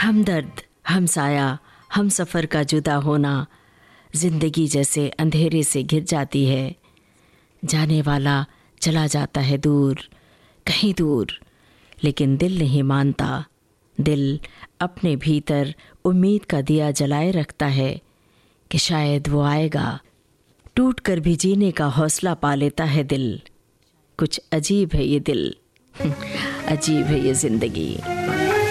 हमदर्द, हमसाया, हम सफ़र का जुदा होना जिंदगी जैसे अंधेरे से घिर जाती है। जाने वाला चला जाता है दूर, कहीं दूर, लेकिन दिल नहीं मानता। दिल अपने भीतर उम्मीद का दिया जलाए रखता है कि शायद वो आएगा। टूट कर भी जीने का हौसला पा लेता है दिल। कुछ अजीब है ये दिल, अजीब है ये जिंदगी।